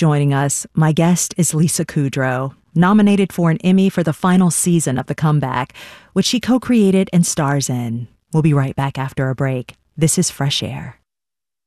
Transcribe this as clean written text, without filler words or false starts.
joining us, my guest is Lisa Kudrow, nominated for an Emmy for the final season of The Comeback, which she co-created and stars in. We'll be right back after a break. This is Fresh Air.